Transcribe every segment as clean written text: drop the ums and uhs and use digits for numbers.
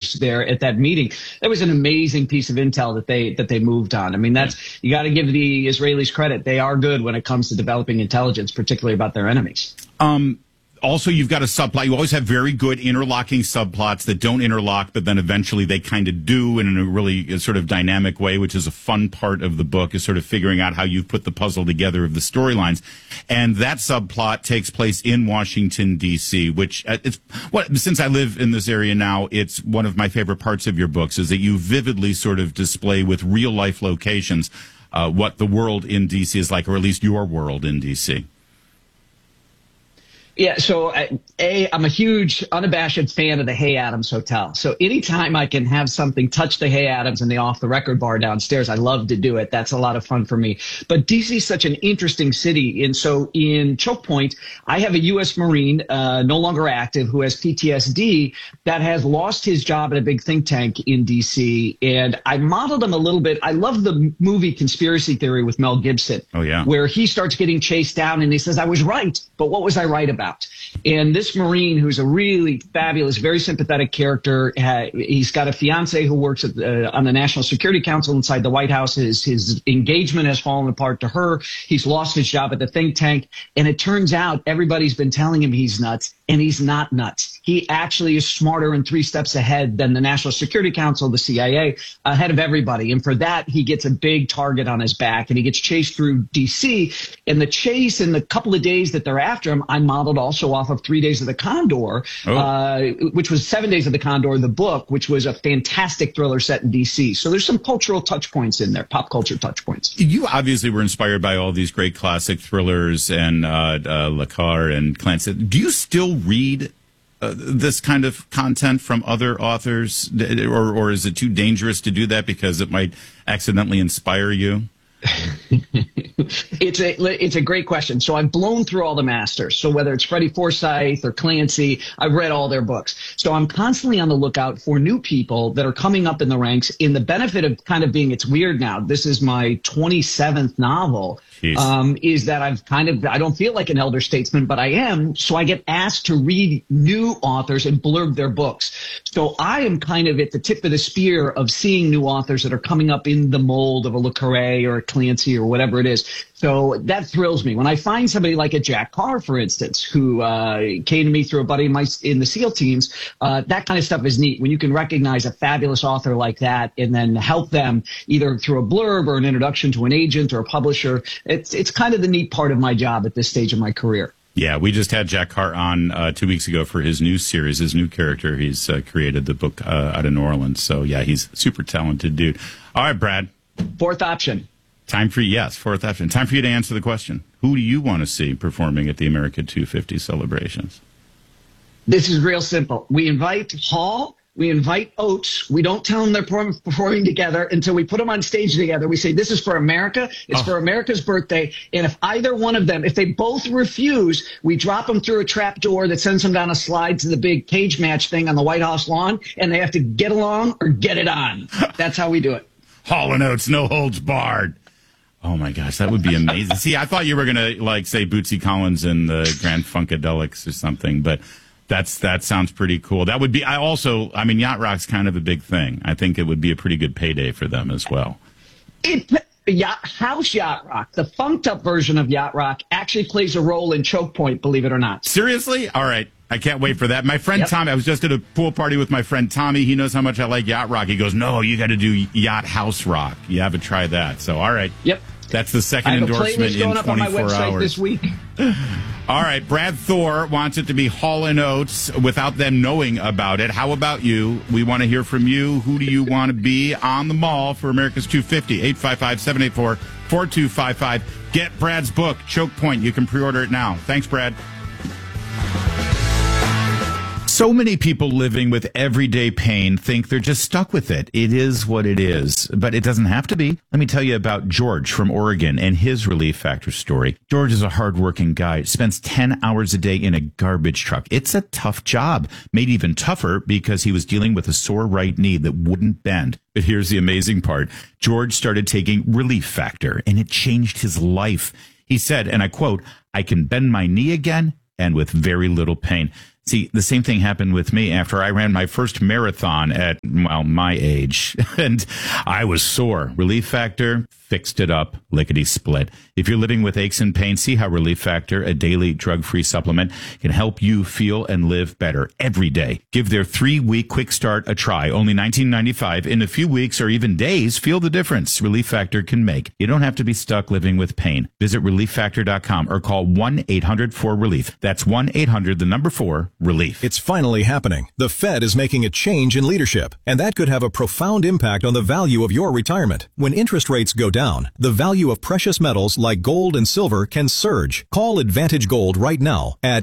leaders there at that meeting. That was an amazing piece of intel that they moved on. I mean, you got to give the Israelis credit. They are good when it comes to developing intelligence, particularly about their enemies. Also, you've got a subplot. You always have very good interlocking subplots that don't interlock, but then eventually they kind of do in a really sort of dynamic way, which is a fun part of the book, is sort of figuring out how you've put the puzzle together of the storylines. And that subplot takes place in Washington, D.C., which since I live in this area now, it's one of my favorite parts of your books, is that you vividly sort of display with real life locations what the world in D.C. is like, or at least your world in D.C. Yeah, so I'm a huge, unabashed fan of the Hay Adams Hotel. So anytime I can have something touch the Hay Adams and the off-the-record bar downstairs, I love to do it. That's a lot of fun for me. But D.C. is such an interesting city. And so in Choke Point, I have a U.S. Marine, no longer active, who has PTSD, that has lost his job at a big think tank in D.C. And I modeled him a little bit. I love the movie Conspiracy Theory with Mel Gibson. Oh, yeah. Where he starts getting chased down and he says, I was right, but what was I right about? And this Marine, who's a really fabulous, very sympathetic character, he's got a fiance who works on the National Security Council inside the White House. His engagement has fallen apart to her. He's lost his job at the think tank. And it turns out everybody's been telling him he's nuts, and he's not nuts. He actually is smarter and 3 steps ahead than the National Security Council, the CIA, ahead of everybody. And for that, he gets a big target on his back, and he gets chased through D.C. And the chase and the couple of days that they're after him, I modeled also off of 3 Days of the Condor, which was 7 Days of the Condor, the book, which was a fantastic thriller set in D.C. So there's some cultural touch points in there, pop culture touch points. You obviously were inspired by all these great classic thrillers and Le Carre and Clancy. Do you still read this kind of content from other authors, or is it too dangerous to do that because it might accidentally inspire you? It's a great question. So I've blown through all the masters. So whether it's Freddie Forsyth or Clancy, I've read all their books. So I'm constantly on the lookout for new people that are coming up in the ranks. In the benefit of kind of being, it's weird now, this is my 27th novel, is that I don't feel like an elder statesman, but I am. So I get asked to read new authors and blurb their books. So I am kind of at the tip of the spear of seeing new authors that are coming up in the mold of a Le Carre or a Clancy or whatever it is. So that thrills me. When I find somebody like a Jack Carr, for instance, who came to me through a buddy of mine in the SEAL teams, that kind of stuff is neat. When you can recognize a fabulous author like that and then help them either through a blurb or an introduction to an agent or a publisher, it's kind of the neat part of my job at this stage of my career. Yeah, we just had Jack Carr on 2 weeks ago for his new series, his new character. He's created the book out of New Orleans. So, yeah, he's a super talented dude. All right, Brad. Fourth option. Fourth option. Time for you to answer the question. Who do you want to see performing at the America 250 celebrations? This is real simple. We invite Hall. We invite Oates. We don't tell them they're performing together until we put them on stage together. We say, this is for America. It's for America's birthday. And if either one of them, if they both refuse, we drop them through a trap door that sends them down a slide to the big cage match thing on the White House lawn. And they have to get along or get it on. That's how we do it. Hall and Oates, no holds barred. Oh, my gosh, that would be amazing. See, I thought you were going to, like, say Bootsy Collins and the Grand Funkadelics or something, but that sounds pretty cool. That would be, Yacht Rock's kind of a big thing. I think it would be a pretty good payday for them as well. House Yacht Rock, the funked up version of Yacht Rock, actually plays a role in Choke Point, believe it or not. Seriously? All right. I can't wait for that. My friend Tommy, I was just at a pool party with my friend Tommy. He knows how much I like Yacht Rock. He goes, no, you got to do Yacht House Rock. You have to try that. So, all right. Yep. That's the second endorsement in 24 up on my website hours. This week. All right. Brad Thor wants it to be Hall and Oates without them knowing about it. How about you? We want to hear from you. Who do you want to be on the mall for America's 250? 855-784-4255. Get Brad's book, Choke Point. You can pre-order it now. Thanks, Brad. So many people living with everyday pain think they're just stuck with it. It is what it is, but it doesn't have to be. Let me tell you about George from Oregon and his Relief Factor story. George is a hardworking guy, spends 10 hours a day in a garbage truck. It's a tough job, made even tougher because he was dealing with a sore right knee that wouldn't bend. But here's the amazing part. George started taking Relief Factor, and it changed his life. He said, and I quote, "I can bend my knee again, and with very little pain." See, the same thing happened with me after I ran my first marathon at, well, my age, and I was sore. Relief Factor fixed it up, lickety-split. If you're living with aches and pains, see how Relief Factor, a daily drug-free supplement, can help you feel and live better every day. Give their 3-week quick start a try, only $19.95. In a few weeks or even days, feel the difference Relief Factor can make. You don't have to be stuck living with pain. Visit ReliefFactor.com or call 1-800-4RELIEF. That's 1-800-4-RELIEF. It's finally happening. The Fed is making a change in leadership, and that could have a profound impact on the value of your retirement. When interest rates go down, the value of precious metals like gold and silver can surge. Call Advantage Gold right now at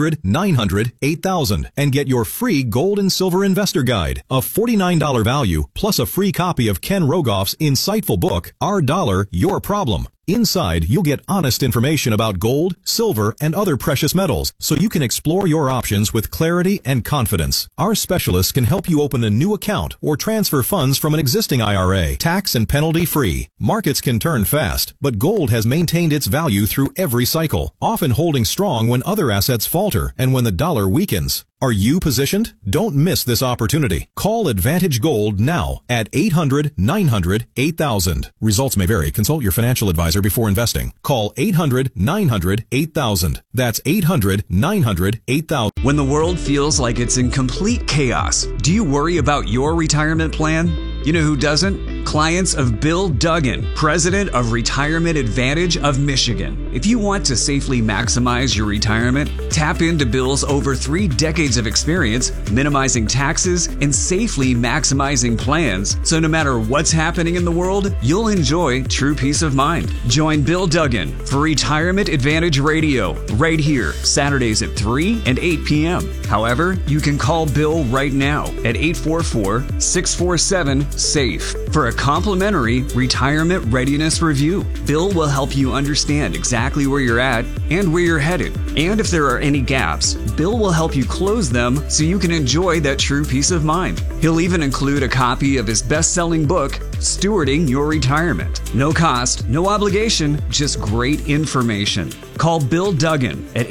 800-900-8000 and get your free gold and silver investor guide, a $49 value plus a free copy of Ken Rogoff's insightful book, Our Dollar, Your Problem. Inside, you'll get honest information about gold, silver, and other precious metals, so you can explore your options with clarity and confidence. Our specialists can help you open a new account or transfer funds from an existing IRA, tax and penalty free. Markets can turn fast, but gold has maintained its value through every cycle, often holding strong when other assets falter and when the dollar weakens. Are you positioned? Don't miss this opportunity. Call Advantage Gold now at 800-900-8000. Results may vary. Consult your financial advisor before investing. Call 800-900-8000. That's 800-900-8000. When the world feels like it's in complete chaos, do you worry about your retirement plan? You know who doesn't? Clients of Bill Duggan, president of Retirement Advantage of Michigan. If you want to safely maximize your retirement, tap into Bill's over 3 decades of experience minimizing taxes and safely maximizing plans, so no matter what's happening in the world, you'll enjoy true peace of mind. Join Bill Duggan for Retirement Advantage Radio right here, Saturdays at 3 and 8 p.m. However, you can call Bill right now at 844-647-SAFE for a complimentary retirement readiness review. Bill will help you understand exactly where you're at and where you're headed. And if there are any gaps, Bill will help you close them so you can enjoy that true peace of mind. He'll even include a copy of his best-selling book, Stewarding Your Retirement. No cost, no obligation, just great information. Call Bill Duggan at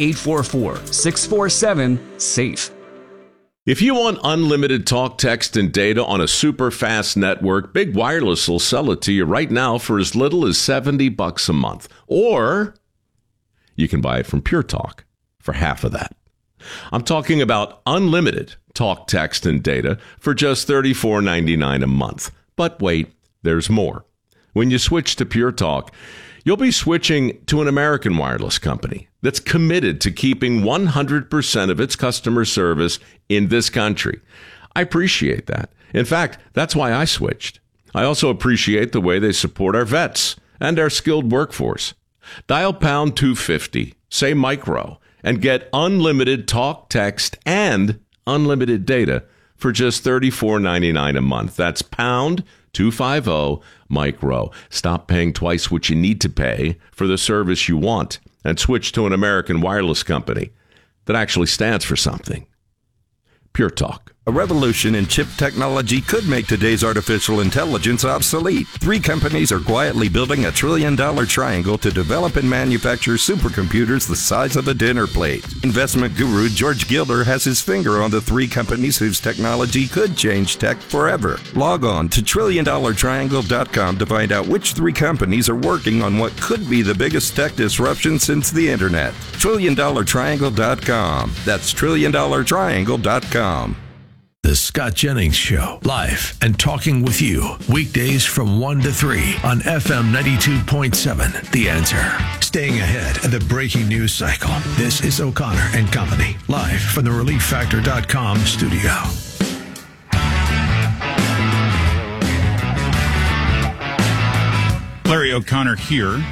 844-647-SAFE. If you want unlimited talk, text, and data on a super fast network, Big Wireless will sell it to you right now for as little as $70 a month. Or you can buy it from Pure Talk for half of that. I'm talking about unlimited talk, text, and data for just $34.99 a month. But wait, there's more. When you switch to Pure Talk, you'll be switching to an American wireless company that's committed to keeping 100% of its customer service in this country. I appreciate that. In fact, that's why I switched. I also appreciate the way they support our vets and our skilled workforce. Dial pound 250, say micro, and get unlimited talk, text, and unlimited data for just $34.99 a month. That's pound 250 micro. Stop paying twice what you need to pay for the service you want and switch to an American wireless company that actually stands for something. Pure Talk. A revolution in chip technology could make today's artificial intelligence obsolete. 3 companies are quietly building $1 trillion triangle to develop and manufacture supercomputers the size of a dinner plate. Investment guru George Gilder has his finger on the 3 companies whose technology could change tech forever. Log on to TrillionDollarTriangle.com to find out which 3 companies are working on what could be the biggest tech disruption since the internet. TrillionDollarTriangle.com. That's TrillionDollarTriangle.com. The Scott Jennings Show, live and talking with you, weekdays from 1 to 3 on FM 92.7, The Answer. Staying ahead of the breaking news cycle, this is O'Connor and Company, live from the ReliefFactor.com studio. Larry O'Connor here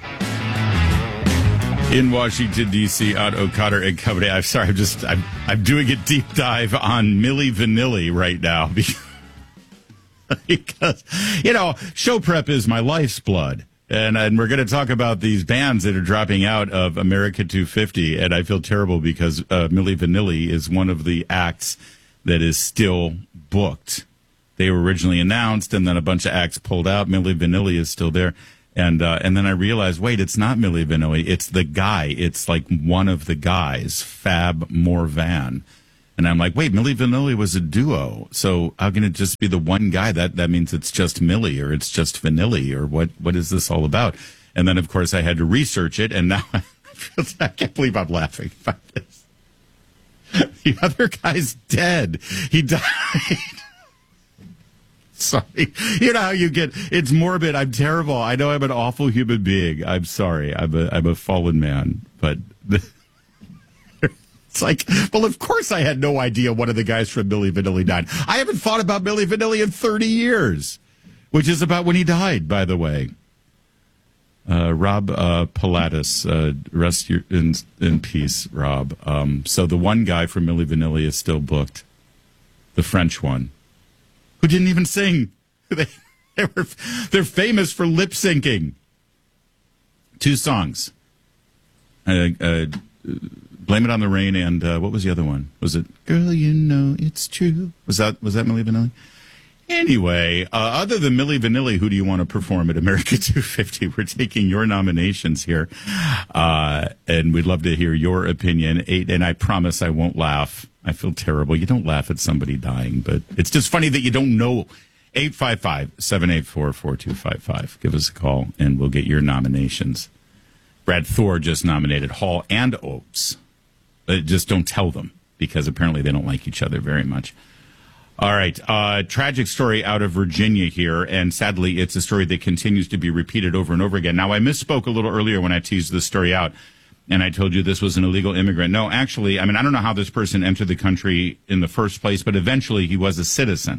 in Washington, D.C. on O'Connor and Company. I'm sorry, I'm doing a deep dive on Milli Vanilli right now because show prep is my life's blood. And we're going to talk about these bands that are dropping out of America 250. And I feel terrible because Milli Vanilli is one of the acts that is still booked. They were originally announced, and then a bunch of acts pulled out. Milli Vanilli is still there. And then I realized, wait, it's not Milli Vanilli. It's the guy. It's like one of the guys, Fab Morvan. And I'm like, wait, Milli Vanilli was a duo. So how can it just be the one guy? That means it's just Milli or it's just Vanilli or what is this all about? And then, of course, I had to research it. And now I can't believe I'm laughing about this. The other guy's dead. He died. Sorry. You know how you get, it's morbid. I'm terrible. I know I'm an awful human being. I'm sorry. I'm a fallen man. But it's like, well, of course I had no idea one of the guys from Milli Vanilli died. I haven't thought about Milli Vanilli in 30 years, which is about when he died, by the way. Rob Pilatus, rest in peace, Rob. So the one guy from Milli Vanilli is still booked, the French one, who didn't even sing. They're famous for lip syncing. 2 songs. Blame It on the Rain and what was the other one? Was it Girl You Know It's True? Was that Milli Vanilli? Anyway, other than Milli Vanilli, who do you want to perform at America 250? We're taking your nominations here, and we'd love to hear your opinion. And I promise I won't laugh. I feel terrible. You don't laugh at somebody dying, but it's just funny that you don't know. 855-784-4255. Give us a call, and we'll get your nominations. Brad Thor just nominated Hall and Oates. Just don't tell them, because apparently they don't like each other very much. All right. Tragic story out of Virginia here, and sadly, it's a story that continues to be repeated over and over again. Now, I misspoke a little earlier when I teased this story out, and I told you this was an illegal immigrant. No, actually, I mean, I don't know how this person entered the country in the first place, but eventually he was a citizen.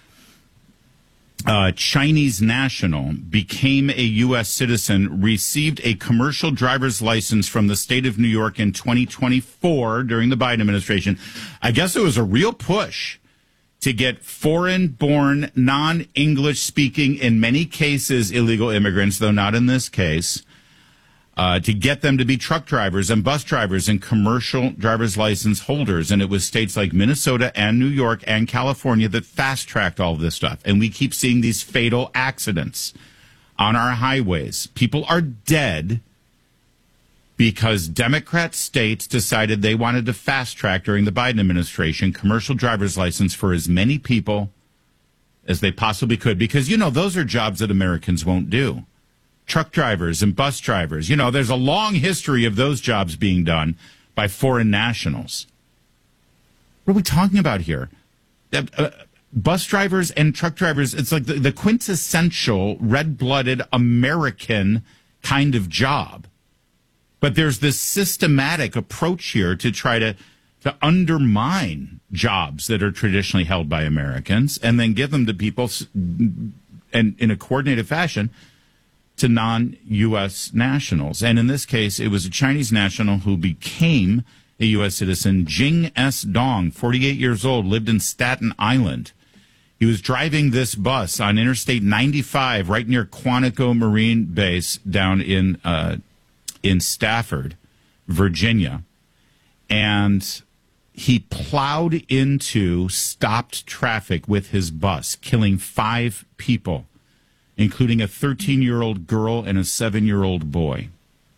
Chinese national, became a U.S. citizen, received a commercial driver's license from the state of New York in 2024 during the Biden administration. I guess it was a real push to get foreign-born, non-English-speaking, in many cases, illegal immigrants, though not in this case, to get them to be truck drivers and bus drivers and commercial driver's license holders. And it was states like Minnesota and New York and California that fast-tracked all of this stuff. And we keep seeing these fatal accidents on our highways. People are dead because Democrat states decided they wanted to fast-track during the Biden administration commercial driver's license for as many people as they possibly could. Because, you know, those are jobs that Americans won't do. Truck drivers and bus drivers. You know, there's a long history of those jobs being done by foreign nationals. What are we talking about here? Bus drivers and truck drivers, it's like the quintessential red-blooded American kind of job. But there's this systematic approach here to try to undermine jobs that are traditionally held by Americans and then give them to people and in a coordinated fashion to non-U.S. nationals. And in this case, it was a Chinese national who became a U.S. citizen. Jing S. Dong, 48 years old, lived in Staten Island. He was driving this bus on Interstate 95 right near Quantico Marine Base down in Stafford, Virginia. And he plowed into stopped traffic with his bus, killing 5 people, including a 13-year-old girl and a 7-year-old boy.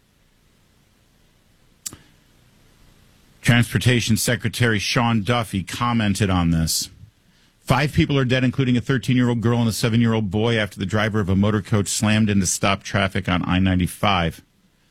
Transportation Secretary Sean Duffy commented on this. 5 people are dead, including a 13-year-old girl and a 7-year-old boy, after the driver of a motor coach slammed into stopped traffic on I-95.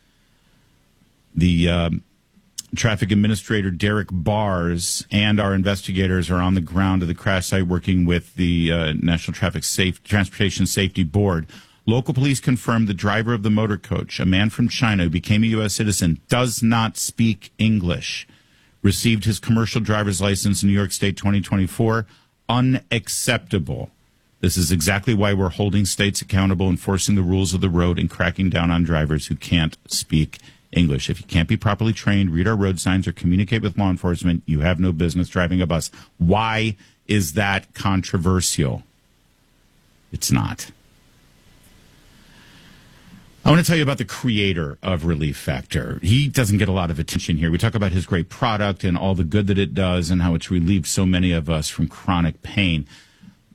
The traffic administrator, Derek Bars, and our investigators are on the ground at the crash site working with the National Transportation Safety Board. Local police confirmed the driver of the motor coach, a man from China who became a U.S. citizen, does not speak English. Received his commercial driver's license in New York State 2024. Unacceptable. This is exactly why we're holding states accountable, enforcing the rules of the road, and cracking down on drivers who can't speak English. If you can't be properly trained, read our road signs, or communicate with law enforcement, you have no business driving a bus. Why is that controversial? It's not. I want to tell you about the creator of Relief Factor. He doesn't get a lot of attention here. We talk about his great product and all the good that it does and how it's relieved so many of us from chronic pain.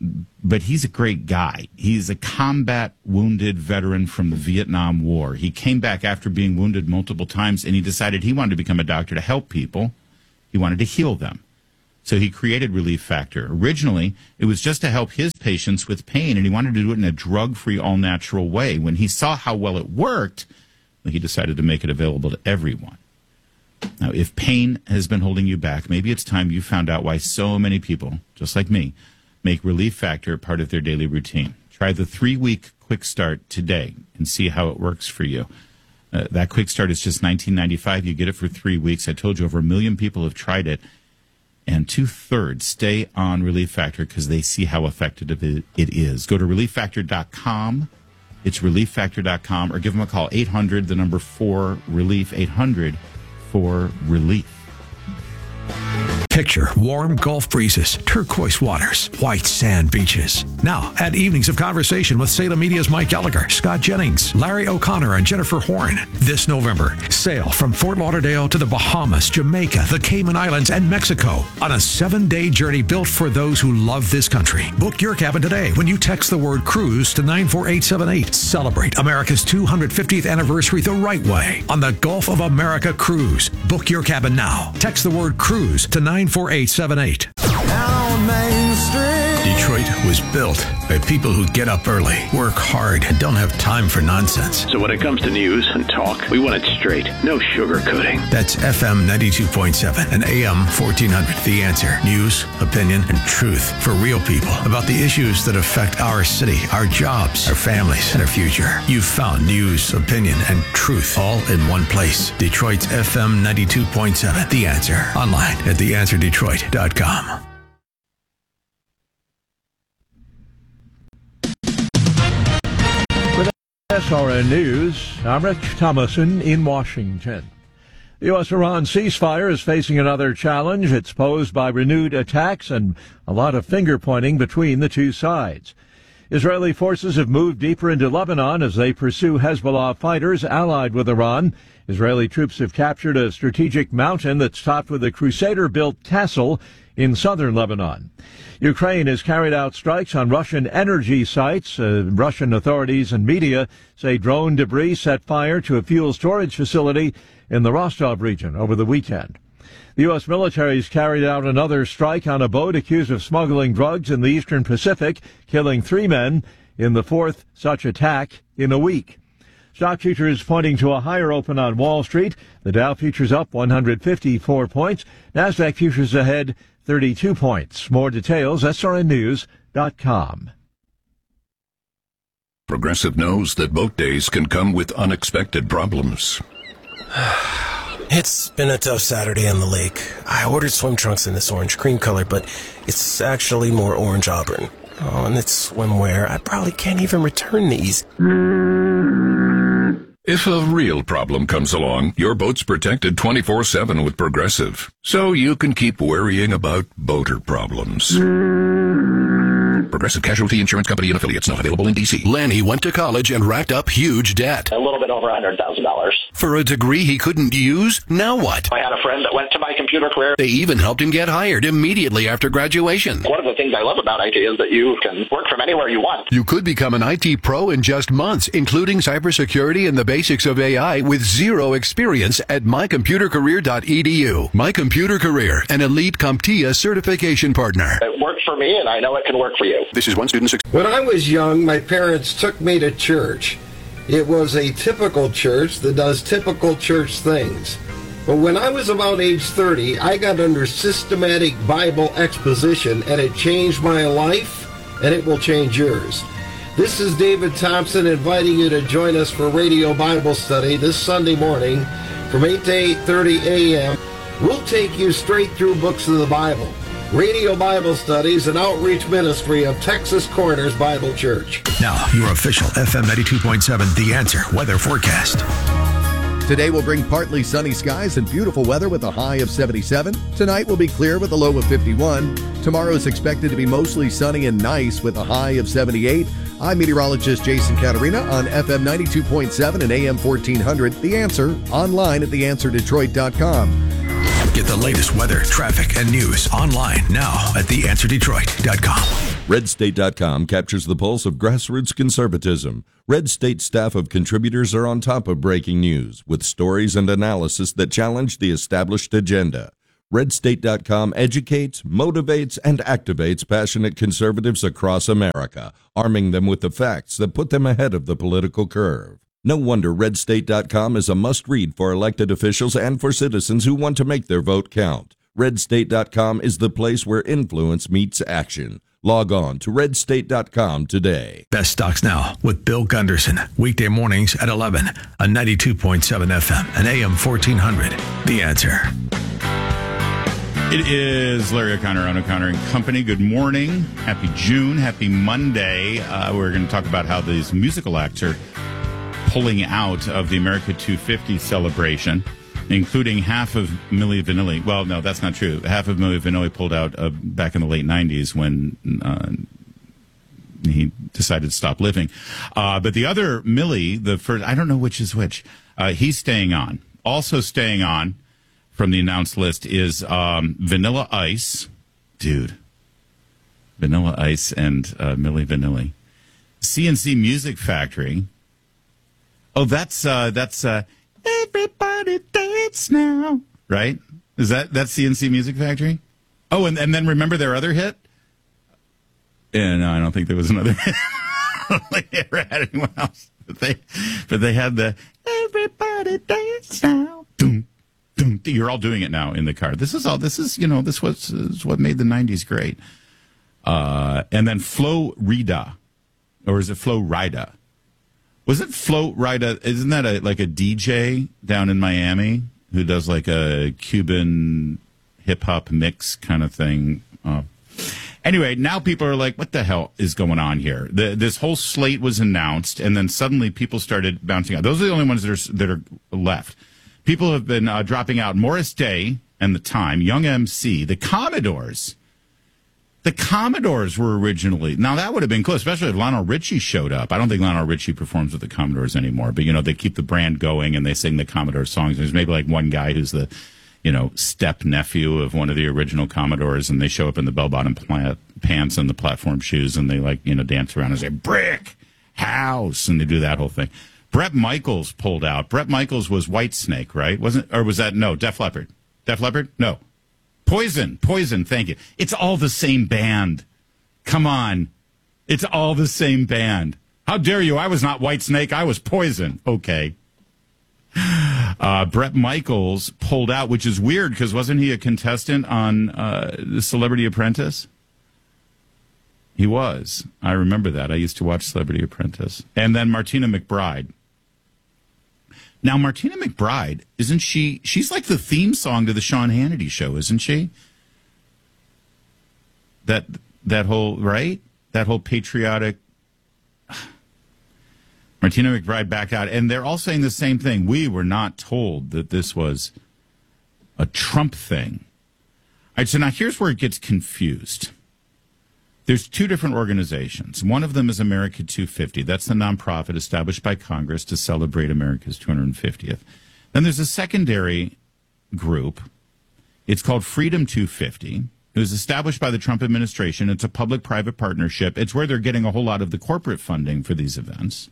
but he's a great guy. He's a combat wounded veteran from the Vietnam War. He came back after being wounded multiple times, and he decided he wanted to become a doctor to help people. He wanted to heal them. So he created Relief Factor. Originally, it was just to help his patients with pain, and he wanted to do it in a drug-free, all-natural way. When he saw how well it worked, he decided to make it available to everyone. Now, if pain has been holding you back, maybe it's time you found out why so many people, just like me, make Relief Factor part of their daily routine. Try the 3-week Quick Start today and see how it works for you. That Quick Start is just $19.95. You get it for 3 weeks. I told you over 1 million people have tried it, and 2/3 stay on Relief Factor because they see how effective it is. Go to ReliefFactor.com. It's ReliefFactor.com, or give them a call, 800, the number 4-RELIEF, 800-4-RELIEF. Picture warm Gulf breezes, turquoise waters, white sand beaches. Now, add evenings of conversation with Salem Media's Mike Gallagher, Scott Jennings, Larry O'Connor, and Jennifer Horn. This November, sail from Fort Lauderdale to the Bahamas, Jamaica, the Cayman Islands, and Mexico on a 7-day journey built for those who love this country. Book your cabin today when you text the word cruise to 94878. Celebrate America's 250th anniversary the right way on the Gulf of America Cruise. Book your cabin now. Text the word cruise to 94878. Down Main Street. Detroit was built by people who get up early, work hard, and don't have time for nonsense. So when it comes to news and talk, we want it straight. No sugarcoating. That's FM 92.7 and AM 1400. The Answer. News, opinion, and truth for real people about the issues that affect our city, our jobs, our families, and our future. You've found news, opinion, and truth all in one place. Detroit's FM 92.7. The Answer. Online at theanswerdetroit.com. SRN News, I'm Rich Thomason in Washington. The U.S.-Iran ceasefire is facing another challenge. It's posed by renewed attacks and a lot of finger-pointing between the two sides. Israeli forces have moved deeper into Lebanon as they pursue Hezbollah fighters allied with Iran. Israeli troops have captured a strategic mountain that's topped with a Crusader-built castle in southern Lebanon. Ukraine has carried out strikes on Russian energy sites. Russian authorities and media say drone debris set fire to a fuel storage facility in the Rostov region over the weekend. The U.S. military has carried out another strike on a boat accused of smuggling drugs in the Eastern Pacific, killing 3 men in the 4th such attack in a week. Stock futures pointing to a higher open on Wall Street. The Dow futures up 154 points. NASDAQ futures ahead 32 points. More details, srnnews.com. Progressive knows that boat days can come with unexpected problems. It's been a tough Saturday on the lake. I ordered swim trunks in this orange cream color, but it's actually more orange auburn. Oh, and it's swimwear. I probably can't even return these. If a real problem comes along, your boat's protected 24/7 with Progressive, so you can keep worrying about boater problems. Progressive Casualty Insurance Company and affiliates, not available in D.C. Lanny went to college and racked up huge debt. A little bit over $100,000. For a degree he couldn't use? Now what? I had a friend that went to my computer career. They even helped him get hired immediately after graduation. One of the things I love about IT is that you can work from anywhere you want. You could become an IT pro in just months, including cybersecurity and the basics of AI with zero experience at mycomputercareer.edu. My Computer Career, an elite CompTIA certification partner. It worked for me, and I know it can work for you. This is one student. When I was young, my parents took me to church. It was a typical church that does typical church things. But when I was about age 30, I got under systematic Bible exposition, and it changed my life, and it will change yours. This is David Thompson inviting you to join us for Radio Bible Study this Sunday morning from 8 to 8:30 a.m. We'll take you straight through books of the Bible. Radio Bible Studies, an outreach ministry of Texas Corners Bible Church. Now, your official FM 92.7 The Answer weather forecast. Today will bring partly sunny skies and beautiful weather with a high of 77. Tonight will be clear with a low of 51. Tomorrow is expected to be mostly sunny and nice with a high of 78. I'm meteorologist Jason Caterina on FM 92.7 and AM 1400. The Answer, online at theanswerdetroit.com. Get the latest weather, traffic, and news online now at theanswerdetroit.com. RedState.com captures the pulse of grassroots conservatism. Red State staff of contributors are on top of breaking news with stories and analysis that challenge the established agenda. RedState.com educates, motivates, and activates passionate conservatives across America, arming them with the facts that put them ahead of the political curve. No wonder RedState.com is a must-read for elected officials and for citizens who want to make their vote count. RedState.com is the place where influence meets action. Log on to RedState.com today. Best Stocks Now with Bill Gunderson. Weekday mornings at 11 on 92.7 FM and AM 1400. The Answer. It is Larry O'Connor on O'Connor & Company. Good morning. Happy June. Happy Monday. We're going to talk about how these musical acts are pulling out of the America 250 celebration, including half of Milli Vanilli. Well, no, that's not true. Half of Milli Vanilli pulled out back in the late 90s when he decided to stop living. But the other Milli, the first, I don't know which is which, he's staying on. Also staying on from the announced list is Vanilla Ice. Dude. Vanilla Ice and Milli Vanilli. CNC Music Factory. Oh, that's Everybody Dance Now, right? Is that's CNC Music Factory? Oh, and then remember their other hit? Yeah, no, I don't think there was another hit. I don't think they ever had anyone else. But they had the Everybody Dance Now. Doom, doom. You're all doing it now in the car. This is what made the 90s great. And then Flo Rida, or is it Flo Rida? Was it Flo Rida? Isn't that like a DJ down in Miami who does like a Cuban hip hop mix kind of thing? Anyway, now people are like, what the hell is going on here? This whole slate was announced, and then suddenly people started bouncing out. Those are the only ones that are left. People have been dropping out. Morris Day and The Time, Young MC, the Commodores. The Commodores were originally, now that would have been close, especially if Lionel Richie showed up. I don't think Lionel Richie performs with the Commodores anymore, but, they keep the brand going and they sing the Commodore songs. There's maybe like one guy who's the, step nephew of one of the original Commodores, and they show up in the bell-bottom pants and the platform shoes, and they dance around and say, brick, house, and they do that whole thing. Bret Michaels pulled out. Bret Michaels was Whitesnake, right? Def Leppard? Def Leppard? No. Poison, thank you. It's all the same band. Come on. It's all the same band. How dare you? I was not Whitesnake. I was Poison. Okay. Bret Michaels pulled out, which is weird because wasn't he a contestant on The Celebrity Apprentice? He was. I remember that. I used to watch Celebrity Apprentice. And then Martina McBride. Now, Martina McBride, isn't she? She's like the theme song to the Sean Hannity show, isn't she? That whole, right? That whole patriotic. Martina McBride backed out. And they're all saying the same thing. We were not told that this was a Trump thing. All right, so now here's where it gets confused. There's two different organizations. One of them is America 250. That's the nonprofit established by Congress to celebrate America's 250th. Then there's a secondary group. It's called Freedom 250. It was established by the Trump administration. It's a public-private partnership. It's where they're getting a whole lot of the corporate funding for these events.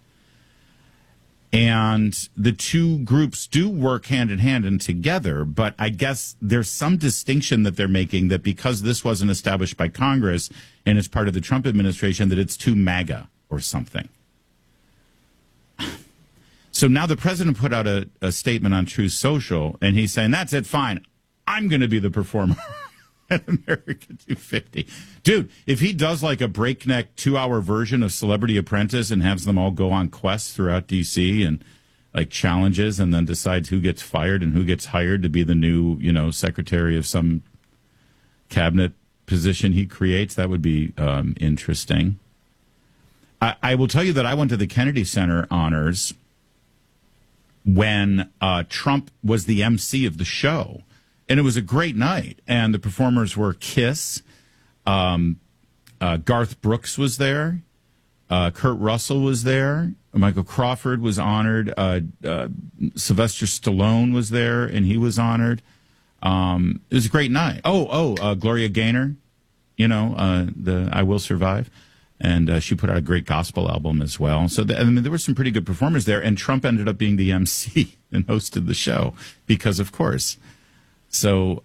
And the two groups do work hand in hand and together, but I guess there's some distinction that they're making that because this wasn't established by Congress and it's part of the Trump administration, that it's too MAGA or something. So now the president put out a statement on Truth Social, and he's saying, that's it, fine. I'm going to be the performer at America 250. Dude, if he does like a breakneck 2-hour version of Celebrity Apprentice and has them all go on quests throughout D.C. and like challenges and then decides who gets fired and who gets hired to be the new, secretary of some cabinet position he creates, that would be interesting. I will tell you that I went to the Kennedy Center honors when Trump was the MC of the show. And it was a great night. And the performers were Kiss. Garth Brooks was there. Kurt Russell was there. Michael Crawford was honored. Sylvester Stallone was there, and he was honored. It was a great night. Gloria Gaynor. the I Will Survive. And she put out a great gospel album as well. So, there were some pretty good performers there. And Trump ended up being the MC and hosted the show because, of course. So,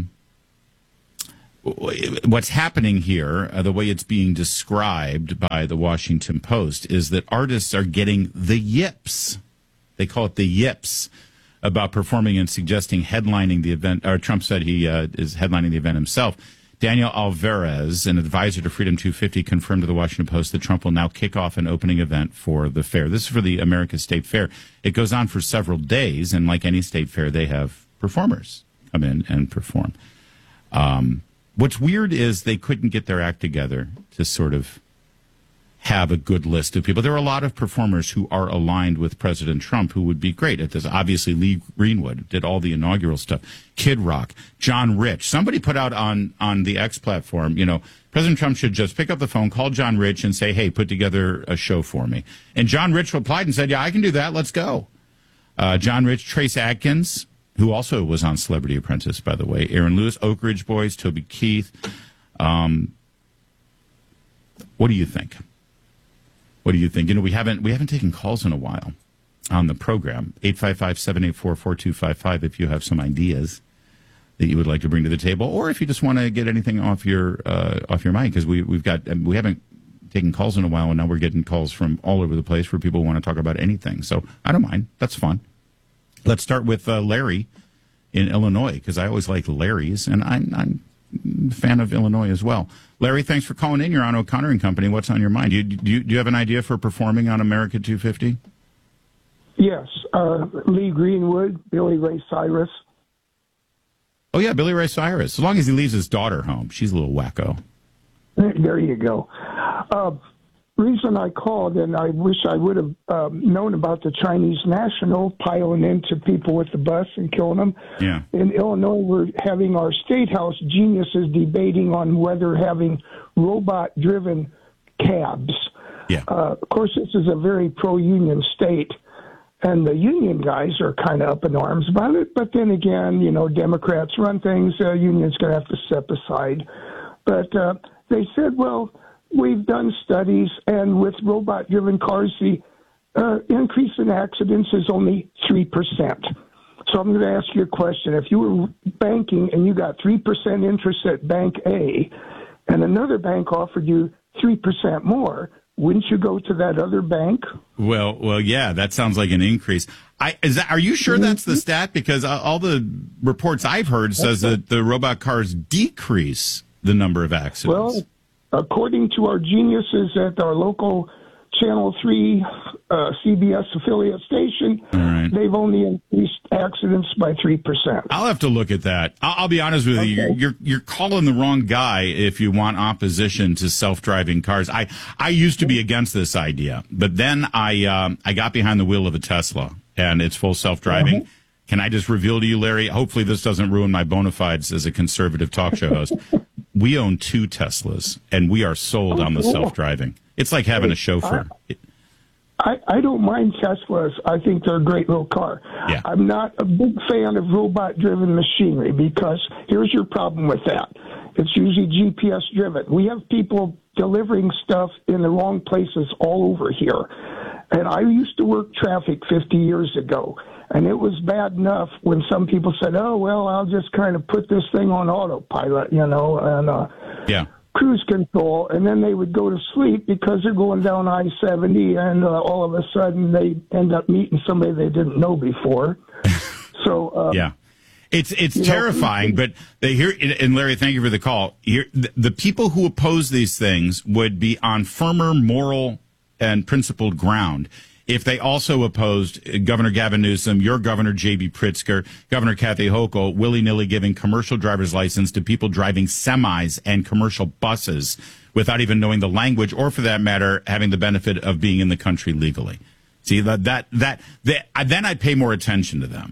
what's happening here, the way it's being described by the Washington Post, is that artists are getting the yips. They call it the yips about performing and suggesting headlining the event. Or Trump said he is headlining the event himself. Daniel Alvarez, an advisor to Freedom 250, confirmed to the Washington Post that Trump will now kick off an opening event for the fair. This is for the America's State Fair. It goes on for several days, and like any state fair, they have performers come in and perform. What's weird is they couldn't get their act together to sort of have a good list of people. There are a lot of performers who are aligned with President Trump who would be great at this. Obviously, Lee Greenwood did all the inaugural stuff. Kid Rock, John Rich. Somebody put out on the X platform, President Trump should just pick up the phone, call John Rich, and say, hey, put together a show for me. And John Rich replied and said, yeah, I can do that. Let's go. John Rich, Trace Adkins, who also was on Celebrity Apprentice, by the way, Aaron Lewis, Oak Ridge Boys, Toby Keith. What do you think? What do you think? We haven't taken calls in a while on the program. 855-784-4255 if you have some ideas that you would like to bring to the table, or if you just want to get anything off your mind, because we haven't taken calls in a while, and now we're getting calls from all over the place where people want to talk about anything. So I don't mind. That's fun. Let's start with Larry in Illinois, because I always like Larry's, and I'm a fan of Illinois as well. Larry, thanks for calling in. You're on O'Connor and Company. What's on your mind? Do you have an idea for performing on America 250? Yes. Lee Greenwood, Billy Ray Cyrus. Oh, yeah, Billy Ray Cyrus. As long as he leaves his daughter home. She's a little wacko. There you go. Reason I called, and I wish I would have known about the Chinese national piling into people with the bus and killing them. Yeah. In Illinois, we're having our state house geniuses debating on whether having robot-driven cabs. Yeah. Of course, this is a very pro-union state, and the union guys are kind of up in arms about it. But then again, Democrats run things. Unions going to have to step aside. But they said, well, we've done studies, and with robot-driven cars, the increase in accidents is only 3%. So I'm going to ask you a question. If you were banking and you got 3% interest at Bank A, and another bank offered you 3% more, wouldn't you go to that other bank? Well, yeah, that sounds like an increase. Are you sure that's the stat? Because all the reports I've heard says that the robot cars decrease the number of accidents. Well, according to our geniuses at our local Channel 3 CBS affiliate station, they've only increased accidents by 3%. I'll have to look at that. I'll be honest with you. You're calling the wrong guy if you want opposition to self-driving cars. I used to be against this idea, but then I got behind the wheel of a Tesla, and it's full self-driving. Can I just reveal to you, Larry, hopefully this doesn't ruin my bona fides as a conservative talk show host. We own 2 Teslas, and we are sold on the self-driving. It's like having a chauffeur. I don't mind Teslas. I think they're a great little car. Yeah. I'm not a big fan of robot-driven machinery, because here's your problem with that. It's usually GPS-driven. We have people delivering stuff in the wrong places all over here. And I used to work traffic 50 years ago. And it was bad enough when some people said, oh, well, I'll just kind of put this thing on autopilot, and cruise control. And then they would go to sleep because they're going down I-70, and all of a sudden they end up meeting somebody they didn't know before. So, yeah. It's terrifying, but here, and Larry, thank you for the call. Here, the people who oppose these things would be on firmer moral and principled ground if they also opposed Governor Gavin Newsom, your Governor J.B. Pritzker, Governor Kathy Hochul, willy-nilly giving commercial driver's license to people driving semis and commercial buses without even knowing the language, or for that matter, having the benefit of being in the country legally. See, then I'd pay more attention to them.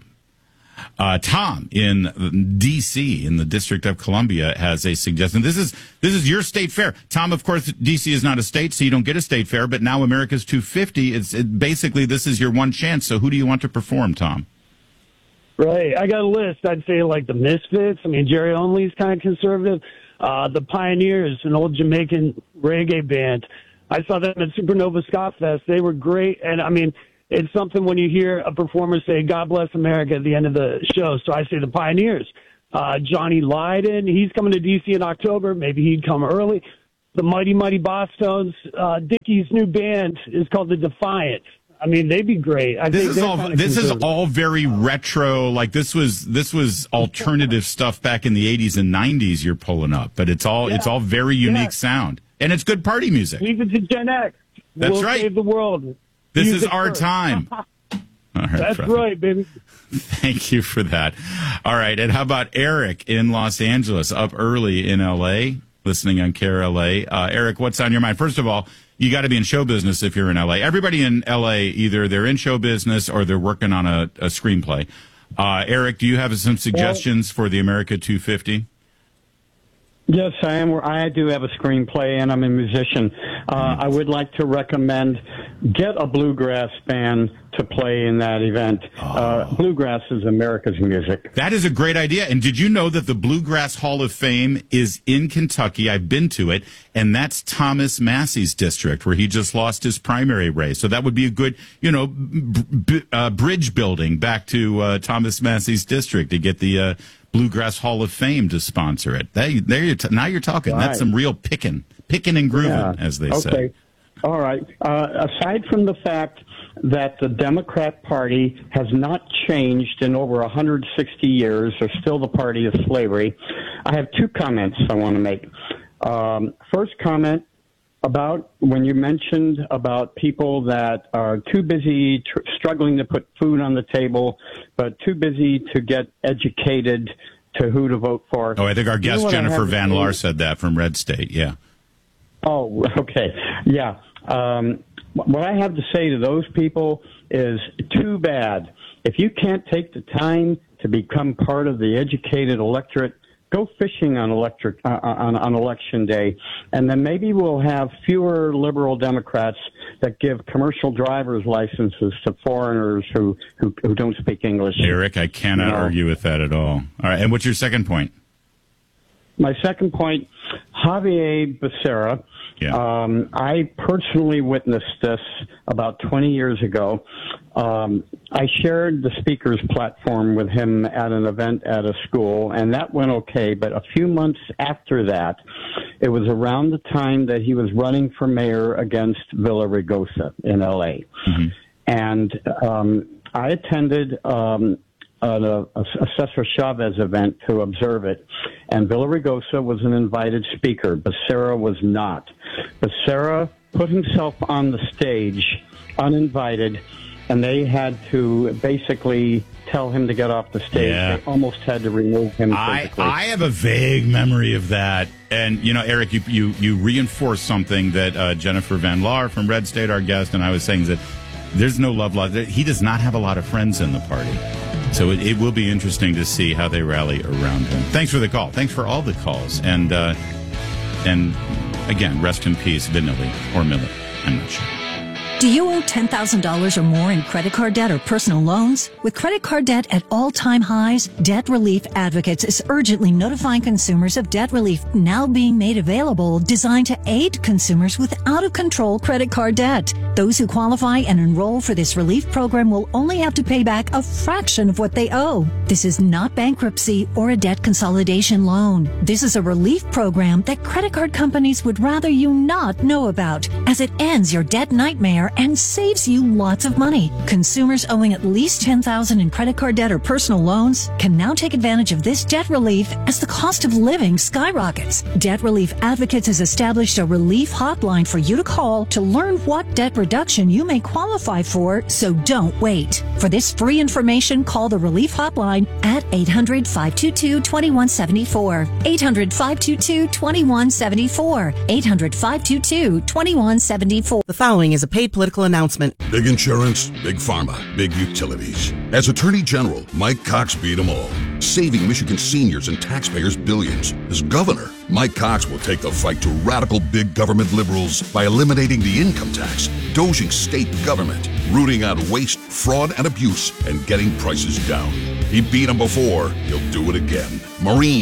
Tom in D.C., in the District of Columbia, has a suggestion. This is your state fair. Tom, of course, D.C. is not a state, so you don't get a state fair, but now America's 250, basically this is your one chance. So who do you want to perform, Tom? Right. I got a list. I'd say like the Misfits. I mean, Jerry Only's kind of conservative. The Pioneers, an old Jamaican reggae band. I saw them at Supernova Ska Fest. They were great. And, I mean, it's something when you hear a performer say, God bless America at the end of the show. So I say the Pioneers. Johnny Lydon, he's coming to D.C. in October. Maybe he'd come early. The Mighty Mighty Bosstones. Dickie's new band is called The Defiant. I mean, they'd be great. This is all very retro. Like this was alternative stuff back in the 80s and 90s. You're pulling up, but it's all very unique sound, and it's good party music. Leave it to Gen X. That's we'll right. Save the world. This Music is our first. time. All right, That's brother. right, baby. Thank you for that. All right, and how about Eric in Los Angeles, up early in L.A., listening on KRLA. Eric, what's on your mind? First of all, you got to be in show business if you're in L.A. Everybody in L.A., either they're in show business or they're working on a screenplay. Eric, do you have some suggestions for the America 250? Yes, I am. I do have a screenplay, and I'm a musician. I would like to recommend get a bluegrass band to play in that event. Bluegrass is America's music. That is a great idea. And did you know that the Bluegrass Hall of Fame is in Kentucky? I've been to it, and that's Thomas Massey's district, where he just lost his primary race. So that would be a good, bridge building back to Thomas Massey's district to get the Bluegrass Hall of Fame to sponsor it. Now you're talking. Right. That's some real picking and grooving, as they say. Okay. All right. Aside from the fact that the Democrat Party has not changed in over 160 years, they're still the party of slavery, I have two comments I want to make. First comment about when you mentioned about people that are too busy struggling to put food on the table, but too busy to get educated to who to vote for. Oh, I think our guest Jennifer Van Laar said that from Red State, yeah. Oh, okay. Yeah. What I have to say to those people is too bad. If you can't take the time to become part of the educated electorate, go fishing on election day, and then maybe we'll have fewer liberal Democrats that give commercial driver's licenses to foreigners who don't speak English. Eric, I cannot argue with that at all. All right, and what's your second point? My second point, Javier Becerra. Yeah. I personally witnessed this about 20 years ago. I shared the speaker's platform with him at an event at a school, and that went okay. But a few months after that, it was around the time that he was running for mayor against Villaraigosa in L.A. Mm-hmm. And I attended Cesar Chavez event to observe it, and Villaraigosa was an invited speaker. Becerra was not. Becerra put himself on the stage uninvited, and they had to basically tell him to get off the stage. Yeah. They almost had to remove him physically. I have a vague memory of that. And, Eric, you reinforced something that Jennifer Van Laar from Red State, our guest, and I was saying is that there's no love lost. He does not have a lot of friends in the party. So it will be interesting to see how they rally around him. Thanks for the call. Thanks for all the calls. And again, rest in peace, Vinili or Millet. I'm not sure. Do you owe $10,000 or more in credit card debt or personal loans? With credit card debt at all-time highs, Debt Relief Advocates is urgently notifying consumers of debt relief now being made available, designed to aid consumers with out-of-control credit card debt. Those who qualify and enroll for this relief program will only have to pay back a fraction of what they owe. This is not bankruptcy or a debt consolidation loan. This is a relief program that credit card companies would rather you not know about, as it ends your debt nightmare and saves you lots of money. Consumers owing at least $10,000 in credit card debt or personal loans can now take advantage of this debt relief as the cost of living skyrockets. Debt Relief Advocates has established a relief hotline for you to call to learn what debt reduction you may qualify for, so don't wait. For this free information, call the relief hotline at 800-522-2174. 800-522-2174. 800-522-2174. The following is a paid political announcement. Big insurance, big pharma, big utilities. As Attorney General, Mike Cox beat them all, saving Michigan seniors and taxpayers billions. As governor, Mike Cox will take the fight to radical big government liberals by eliminating the income tax, doging state government, rooting out waste, fraud, and abuse, and getting prices down. He beat them before. He'll do it again. Marine,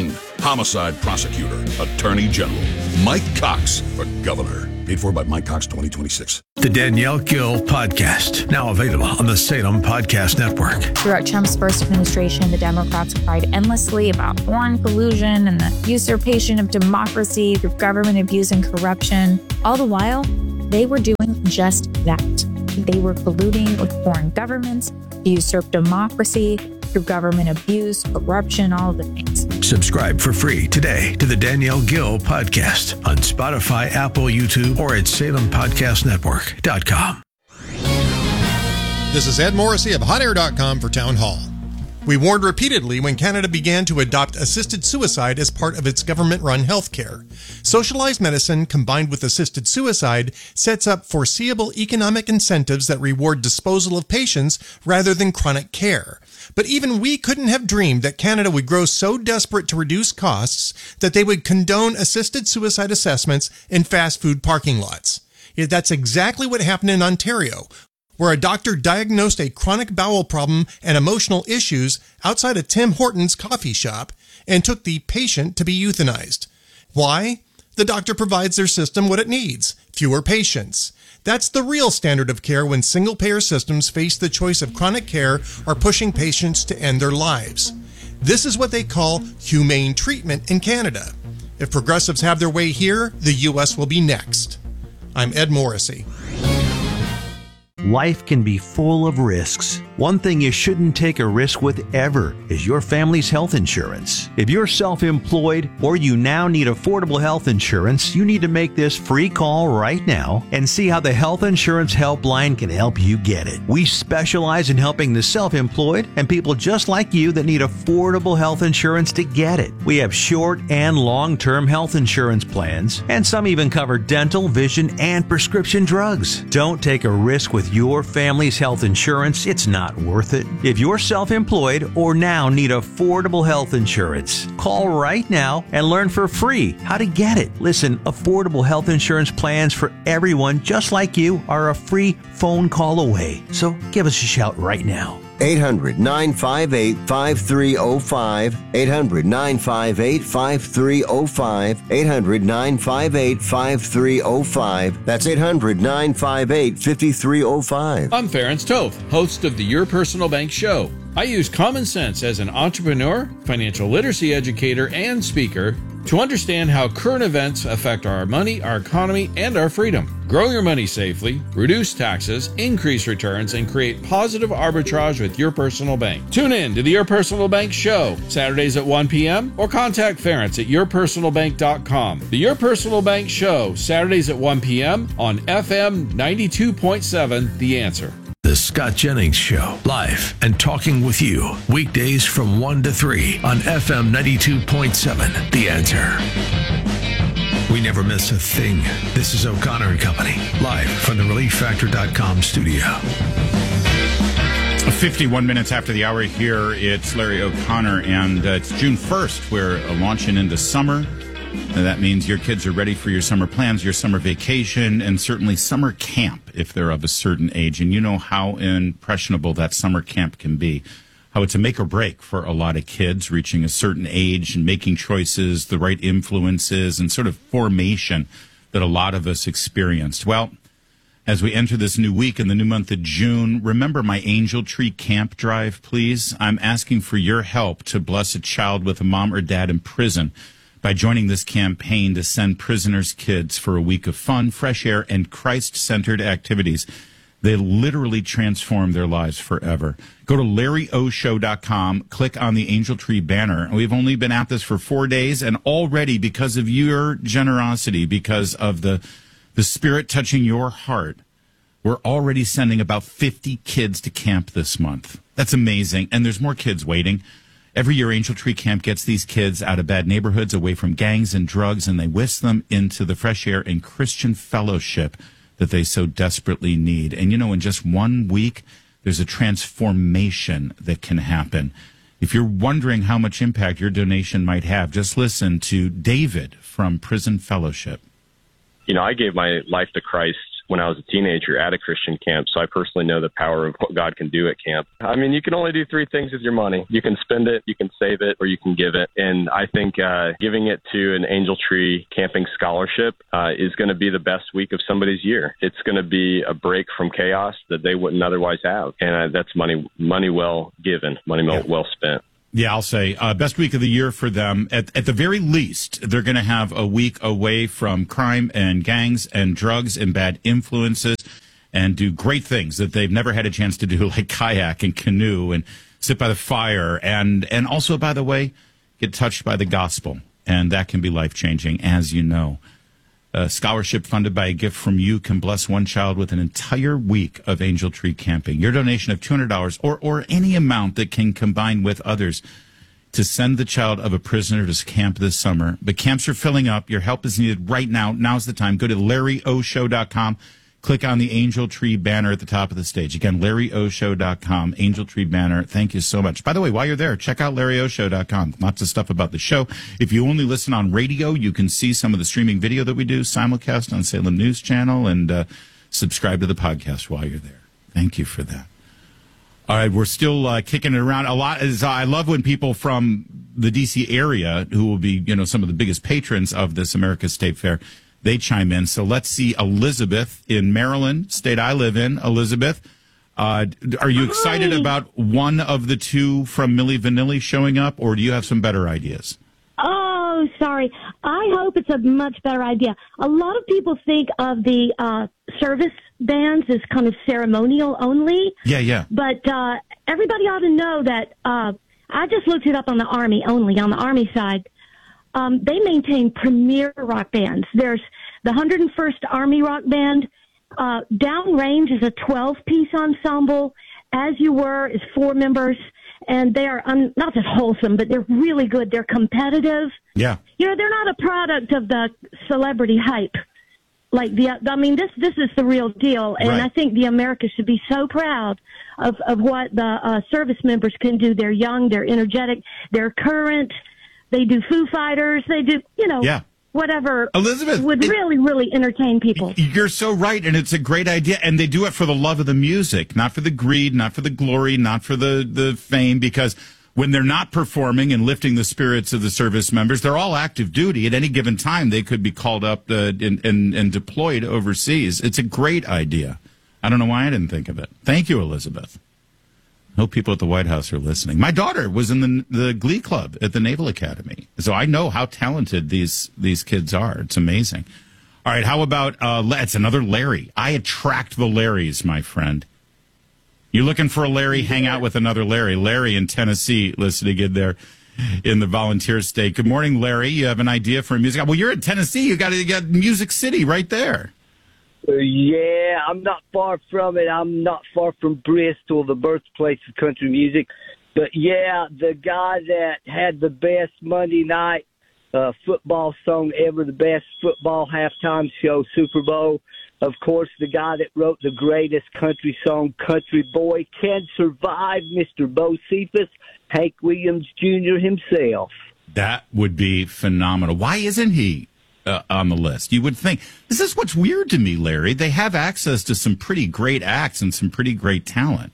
homicide prosecutor, attorney general. Mike Cox for governor. Paid for by Mike Cox 2026. The Danielle Gill Podcast, now available on the Salem Podcast Network. Throughout Trump's first administration, the Democrats cried endlessly about foreign collusion and the usurpation of democracy through government abuse and corruption. All the while, they were doing just that. They were colluding with foreign governments to usurp democracy through government abuse, corruption, all of the things. Subscribe for free today to the Danielle Gill Podcast on Spotify, Apple, YouTube, or at SalemPodcastNetwork.com. This is Ed Morrissey of HotAir.com for Town Hall. We warned repeatedly when Canada began to adopt assisted suicide as part of its government-run healthcare. Socialized medicine combined with assisted suicide sets up foreseeable economic incentives that reward disposal of patients rather than chronic care. But even we couldn't have dreamed that Canada would grow so desperate to reduce costs that they would condone assisted suicide assessments in fast food parking lots. Yet that's exactly what happened in Ontario, where a doctor diagnosed a chronic bowel problem and emotional issues outside a Tim Hortons coffee shop and took the patient to be euthanized. Why? The doctor provides their system what it needs: fewer patients. That's the real standard of care when single-payer systems face the choice of chronic care or pushing patients to end their lives. This is what they call humane treatment in Canada. If progressives have their way here, the U.S. will be next. I'm Ed Morrissey. Life can be full of risks. One thing you shouldn't take a risk with ever is your family's health insurance. If you're self-employed or you now need affordable health insurance, you need to make this free call right now and see how the Health Insurance Helpline can help you get it. We specialize in helping the self-employed and people just like you that need affordable health insurance to get it. We have short and long-term health insurance plans, and some even cover dental, vision, and prescription drugs. Don't take a risk with your family's health insurance. It's not worth it. If you're self-employed or now need affordable health insurance, call right now and learn for free how to get it. Listen, affordable health insurance plans for everyone just like you are a free phone call away. So give us a shout right now. 800-958-5305. 800-958-5305. 800-958-5305. That's 800-958-5305. I'm Ferenc Toth, host of the Your Personal Bank Show. I use common sense as an entrepreneur, financial literacy educator, and speaker to understand how current events affect our money, our economy, and our freedom. Grow your money safely, reduce taxes, increase returns, and create positive arbitrage with Your Personal Bank. Tune in to the Your Personal Bank Show, Saturdays at 1 p.m. or contact Ferenc at yourpersonalbank.com. The Your Personal Bank Show, Saturdays at 1 p.m. on FM 92.7 The Answer. The Scott Jennings Show, live and talking with you, weekdays from 1 to 3 on FM 92.7 The Answer. We never miss a thing. This is O'Connor and Company, live from the ReliefFactor.com studio. 51 minutes after the hour here, it's Larry O'Connor, and it's June 1st. We're launching into summer. And that means your kids are ready for your summer plans, your summer vacation, and certainly summer camp if they're of a certain age. And you know how impressionable that summer camp can be, how it's a make or break for a lot of kids reaching a certain age and making choices, the right influences, and sort of formation that a lot of us experienced. Well, as we enter this new week in the new month of June, remember my Angel Tree Camp Drive, please. I'm asking for your help to bless a child with a mom or dad in prison by joining this campaign to send prisoners' kids for a week of fun, fresh air, and Christ-centered activities. They literally transform their lives forever. Go to LarryOShow.com, click on the Angel Tree banner. We've only been at this for 4 days, and already, because of your generosity, because of the Spirit touching your heart, we're already sending about 50 kids to camp this month. That's amazing, and there's more kids waiting. Every year, Angel Tree Camp gets these kids out of bad neighborhoods, away from gangs and drugs, and they whisk them into the fresh air and Christian fellowship that they so desperately need. And, you know, in just 1 week, there's a transformation that can happen. If you're wondering how much impact your donation might have, just listen to David from Prison Fellowship. You know, I gave my life to Christ when I was a teenager at a Christian camp, so I personally know the power of what God can do at camp. I mean, you can only do three things with your money. You can spend it, you can save it, or you can give it. And I think giving it to an Angel Tree camping scholarship is going to be the best week of somebody's year. It's going to be a break from chaos that they wouldn't otherwise have. And that's money well given, money well spent. Yeah, I'll say best week of the year for them. At the very least, they're going to have a week away from crime and gangs and drugs and bad influences and do great things that they've never had a chance to do, like kayak and canoe and sit by the fire. And also, by the way, get touched by the gospel. And that can be life-changing, as you know. A scholarship funded by a gift from you can bless one child with an entire week of Angel Tree camping. Your donation of $200 or any amount that can combine with others to send the child of a prisoner to camp this summer. But camps are filling up. Your help is needed right now. Now's the time. Go to LarryOShow.com. Click on the Angel Tree banner at the top of the stage. Again, LarryOShow.com, Angel Tree banner. Thank you so much. By the way, while you're there, check out LarryOShow.com. Lots of stuff about the show. If you only listen on radio, you can see some of the streaming video that we do, simulcast on Salem News Channel, and subscribe to the podcast while you're there. Thank you for that. All right, we're still kicking it around a lot. I love when people from the D.C. area, who will be, some of the biggest patrons of this America's State Fair, they chime in. So let's see Elizabeth in Maryland, state I live in. Elizabeth, are you excited about one of the two from Milli Vanilli showing up, or do you have some better ideas? Oh, sorry. I hope it's a much better idea. A lot of people think of the service bands as kind of ceremonial only. Yeah. But everybody ought to know that I just looked it up on the Army only, on the Army side. They maintain premier rock bands. There's the 101st Army Rock Band. Downrange is a 12-piece ensemble. As You Were is 4 members. And they are not just wholesome, but they're really good. They're competitive. Yeah. They're not a product of the celebrity hype. This is the real deal. And right. I think the America should be so proud of what the service members can do. They're young, they're energetic, they're current. They do Foo Fighters. They do, whatever Elizabeth, would really, really entertain people. You're so right, and it's a great idea. And they do it for the love of the music, not for the greed, not for the glory, not for the fame, because when they're not performing and lifting the spirits of the service members, they're all active duty. At any given time, they could be called up and deployed overseas. It's a great idea. I don't know why I didn't think of it. Thank you, Elizabeth. I hope people at the White House are listening. My daughter was in the Glee Club at the Naval Academy, so I know how talented these kids are. It's amazing. All right, how about it's another Larry. I attract the Larrys, my friend. You're looking for a Larry, hang out with another Larry. Larry in Tennessee, listening in there in the volunteer state. Good morning, Larry. You have an idea for a music? Well, you're in Tennessee. You got Music City right there. Yeah, I'm not far from it. I'm not far from Bristol, the birthplace of country music. But, yeah, the guy that had the best Monday night football song ever, the best football halftime show, Super Bowl, of course, the guy that wrote the greatest country song, Country Boy Can Survive, Mr. Bo Cephas, Hank Williams Jr. himself. That would be phenomenal. Why isn't he on the list? You would think. This is what's weird to me, Larry. They have access to some pretty great acts and some pretty great talent.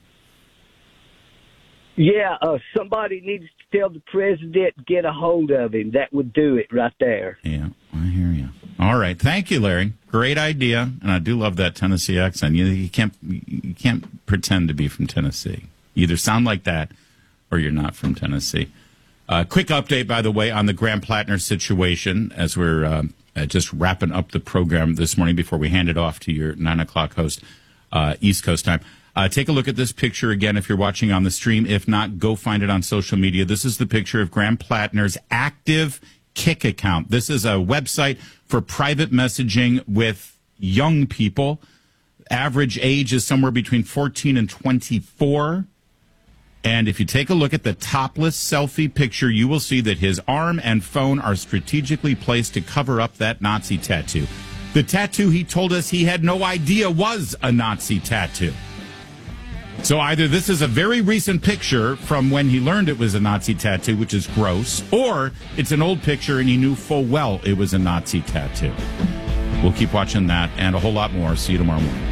Yeah, somebody needs to tell the president, get a hold of him. That would do it right there. Yeah, I hear you. All right. Thank you, Larry. Great idea. And I do love that Tennessee accent. You can't pretend to be from Tennessee. You either sound like that or you're not from Tennessee. Quick update, by the way, on the Graham Plattner situation as we're just wrapping up the program this morning before we hand it off to your 9 o'clock host, East Coast time. Take a look at this picture again if you're watching on the stream. If not, go find it on social media. This is the picture of Graham Plattner's active Kik account. This is a website for private messaging with young people. Average age is somewhere between 14 and 24. And if you take a look at the topless selfie picture, you will see that his arm and phone are strategically placed to cover up that Nazi tattoo. The tattoo he told us he had no idea was a Nazi tattoo. So either this is a very recent picture from when he learned it was a Nazi tattoo, which is gross, or it's an old picture and he knew full well it was a Nazi tattoo. we'll keep watching that and a whole lot more. See you tomorrow morning.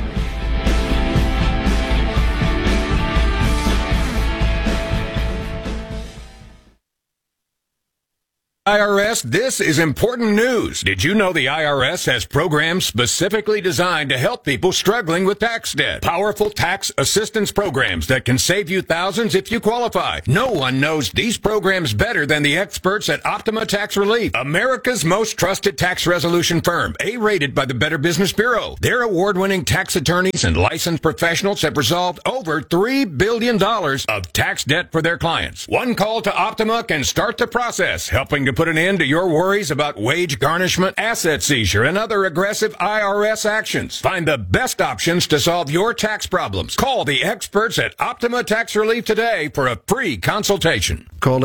IRS, this is important news. Did you know the IRS has programs specifically designed to help people struggling with tax debt? Powerful tax assistance programs that can save you thousands if you qualify. No one knows these programs better than the experts at Optima Tax Relief, America's most trusted tax resolution firm, A-rated by the Better Business Bureau. Their award-winning tax attorneys and licensed professionals have resolved over $3 billion of tax debt for their clients. One call to Optima can start the process, helping to put an end to your worries about wage garnishment, asset seizure, and other aggressive IRS actions. Find the best options to solve your tax problems. Call the experts at Optima Tax Relief today for a free consultation. Call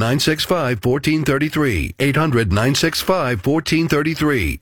800-965-1433. 800-965-1433.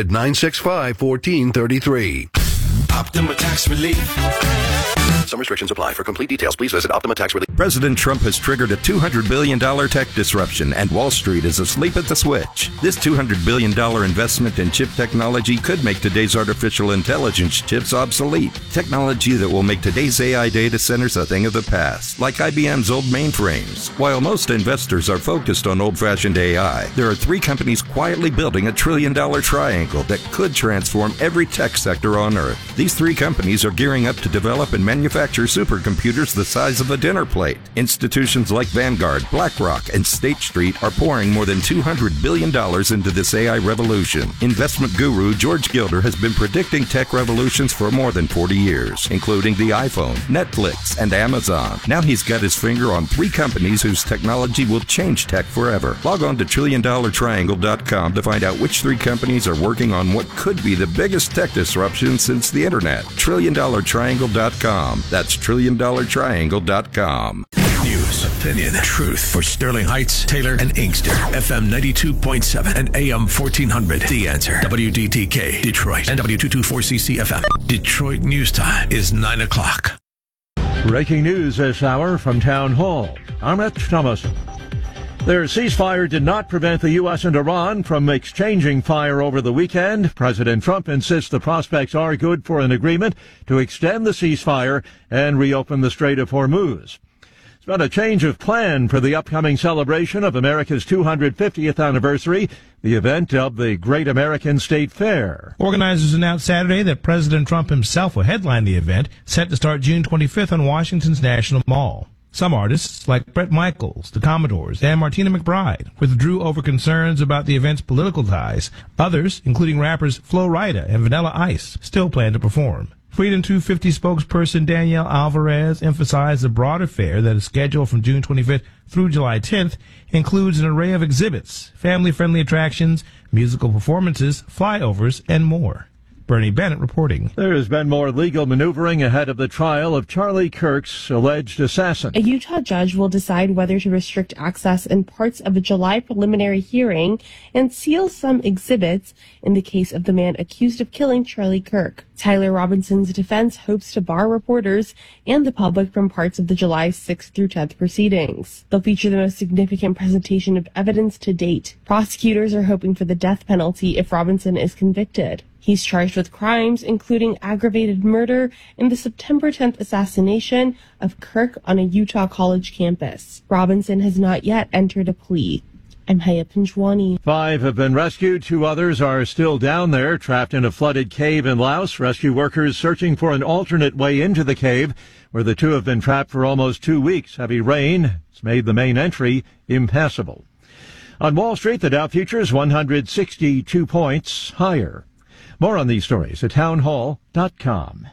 800-965-1433. Optima Tax Relief. Some restrictions apply. For complete details, please visit Optima Tax Relief. President Trump has triggered a $200 billion tech disruption, and Wall Street is asleep at the switch. This $200 billion investment in chip technology could make today's artificial intelligence chips obsolete. Technology that will make today's AI data centers a thing of the past, like IBM's old mainframes. While most investors are focused on old-fashioned AI, there are three companies quietly building a $1 trillion triangle that could transform every tech sector on Earth. These three companies are gearing up to develop and manufacture supercomputers the size of a dinner plate. Institutions like Vanguard, BlackRock, and State Street are pouring more than $200 billion into this AI revolution. Investment guru George Gilder has been predicting tech revolutions for more than 40 years, including the iPhone, Netflix, and Amazon. Now he's got his finger on three companies whose technology will change tech forever. Log on to TrillionDollarTriangle.com to find out which three companies are working on what could be the biggest tech disruption since the internet. TrillionDollarTriangle.com. That's TrillionDollarTriangle.com. News, opinion, truth for Sterling Heights, Taylor, and Inkster. FM 92.7 and AM 1400. The Answer. WDTK, Detroit, and W224CC FM. Detroit News Time is 9 o'clock. Breaking news this hour from Town Hall. I'm Rich Thomas. Their ceasefire did not prevent the U.S. and Iran from exchanging fire over the weekend. President Trump insists the prospects are good for an agreement to extend the ceasefire and reopen the Strait of Hormuz. It's been a change of plan for the upcoming celebration of America's 250th anniversary, the event dubbed the Great American State Fair. Organizers announced Saturday that President Trump himself will headline the event, set to start June 25th on Washington's National Mall. Some artists, like Bret Michaels, the Commodores, and Martina McBride, withdrew over concerns about the event's political ties. Others, including rappers Flo Rida and Vanilla Ice, still plan to perform. Freedom 250 spokesperson Danielle Alvarez emphasized the broader fair that is scheduled from June 25th through July 10th includes an array of exhibits, family-friendly attractions, musical performances, flyovers, and more. Bernie Bennett reporting. There has been more legal maneuvering ahead of the trial of Charlie Kirk's alleged assassin. A Utah judge will decide whether to restrict access in parts of a July preliminary hearing and seal some exhibits in the case of the man accused of killing Charlie Kirk. Tyler Robinson's defense hopes to bar reporters and the public from parts of the July 6th through 10th proceedings. They'll feature the most significant presentation of evidence to date. Prosecutors are hoping for the death penalty if Robinson is convicted. He's charged with crimes including aggravated murder and the September 10th assassination of Kirk on a Utah college campus. Robinson has not yet entered a plea. I'm Haya Pinjwani. 5 have been rescued. 2 others are still down there, trapped in a flooded cave in Laos. Rescue workers searching for an alternate way into the cave, where the 2 have been trapped for almost 2 weeks. Heavy rain has made the main entry impassable. On Wall Street, the Dow futures 162 points higher. More on these stories at townhall.com.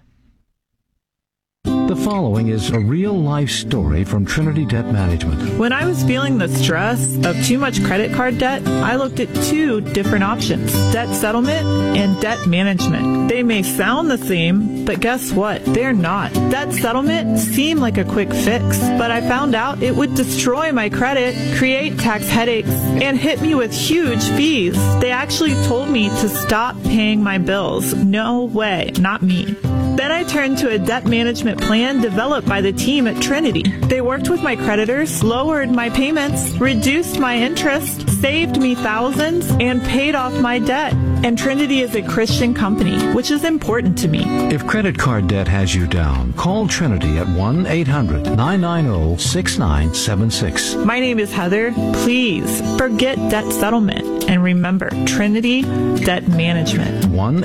The following is a real-life story from Trinity Debt Management. When I was feeling the stress of too much credit card debt, I looked at 2 different options, debt settlement and debt management. They may sound the same, but guess what? They're not. Debt settlement seemed like a quick fix, but I found out it would destroy my credit, create tax headaches, and hit me with huge fees. They actually told me to stop paying my bills. No way, not me. Then I turned to a debt management plan developed by the team at Trinity. They worked with my creditors, lowered my payments, reduced my interest, saved me thousands, and paid off my debt. And Trinity is a Christian company, which is important to me. If credit card debt has you down, call Trinity at 1-800-990-6976. My name is Heather. Please forget debt settlement and remember Trinity Debt Management.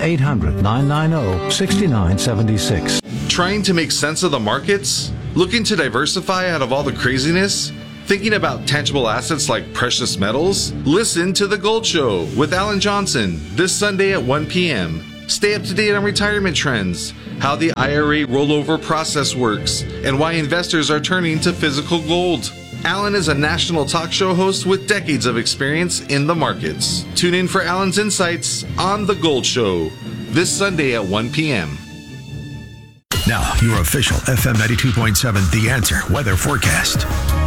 1-800-990-6976. Trying to make sense of the markets? Looking to diversify out of all the craziness? Thinking about tangible assets like precious metals? Listen to The Gold Show with Alan Johnson this Sunday at 1 p.m. Stay up to date on retirement trends, how the IRA rollover process works, and why investors are turning to physical gold. Alan is a national talk show host with decades of experience in the markets. Tune in for Alan's insights on The Gold Show this Sunday at 1 p.m. Now, your official FM 92.7 The Answer weather forecast.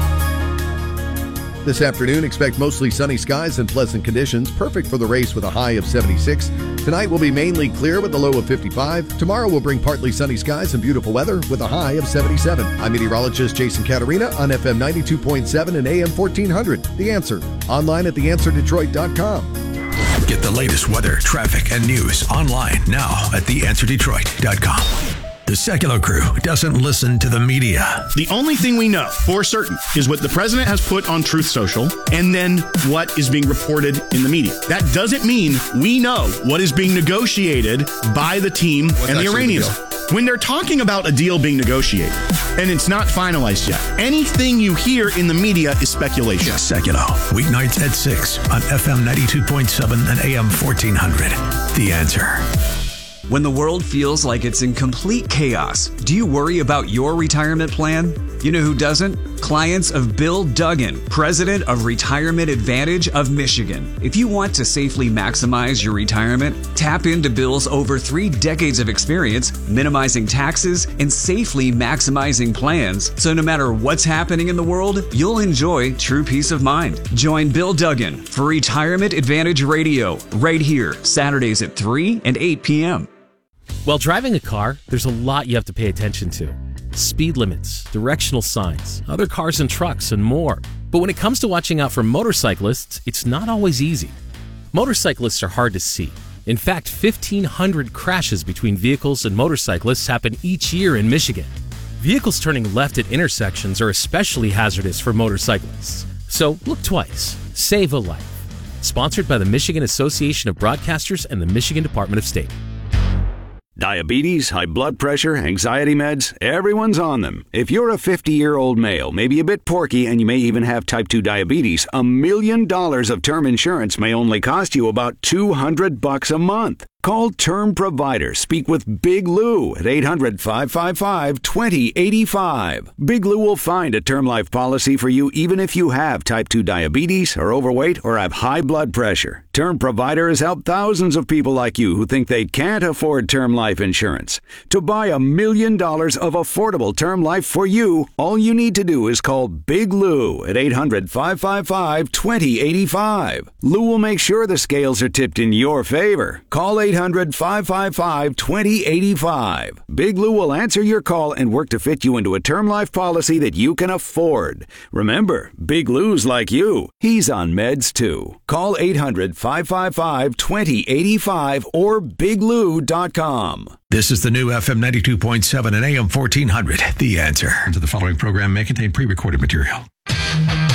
This afternoon, expect mostly sunny skies and pleasant conditions, perfect for the race with a high of 76. Tonight will be mainly clear with a low of 55. Tomorrow will bring partly sunny skies and beautiful weather with a high of 77. I'm meteorologist Jason Caterina on FM 92.7 and AM 1400. The Answer. Online at theanswerdetroit.com. Get the latest weather, traffic, and news online now at theanswerdetroit.com. The Secular Crew doesn't listen to the media. The only thing we know for certain is what the president has put on Truth Social and then what is being reported in the media. That doesn't mean we know what is being negotiated by the team and the Iranians. When they're talking about a deal being negotiated and it's not finalized yet, anything you hear in the media is speculation. Secular, weeknights at 6 on FM 92.7 and AM 1400. The Answer. When the world feels like it's in complete chaos, do you worry about your retirement plan? You know who doesn't? Clients of Bill Duggan, president of Retirement Advantage of Michigan. If you want to safely maximize your retirement, tap into Bill's over 3 decades of experience minimizing taxes and safely maximizing plans, so no matter what's happening in the world, you'll enjoy true peace of mind. Join Bill Duggan for Retirement Advantage Radio right here, Saturdays at 3 and 8 p.m. While driving a car, there's a lot you have to pay attention to. Speed limits, directional signs, other cars and trucks, and more. But when it comes to watching out for motorcyclists, it's not always easy. Motorcyclists are hard to see. In fact, 1,500 crashes between vehicles and motorcyclists happen each year in Michigan. Vehicles turning left at intersections are especially hazardous for motorcyclists. So look twice. Save a life. Sponsored by the Michigan Association of Broadcasters and the Michigan Department of State. Diabetes, high blood pressure, anxiety meds, everyone's on them. If you're a 50-year-old male, maybe a bit porky, and you may even have type 2 diabetes, $1 million of term insurance may only cost you about $200 a month. Call Term Provider. Speak with Big Lou at 800-555-2085. Big Lou will find a term life policy for you even if you have type 2 diabetes, are overweight, or have high blood pressure. Term Provider has helped thousands of people like you who think they can't afford term life insurance. To buy $1 million of affordable term life for you, all you need to do is call Big Lou at 800-555-2085. Lou will make sure the scales are tipped in your favor. Call 800-555-2085. Big Lou will answer your call and work to fit you into a term life policy that you can afford. Remember, Big Lou's like you. He's on meds too. Call 800-555-2085 or biglou.com. This is the new FM 92.7 and AM 1400. The Answer. The following program may contain pre-recorded material.